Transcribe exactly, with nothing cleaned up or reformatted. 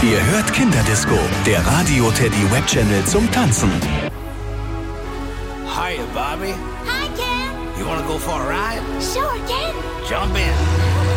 Ihr hört Kinderdisco, der Radio Teddy Web Channel zum Tanzen. Hiya, Bobby. Hi, Ken. You wanna go for a ride? Sure, Ken. Jump in.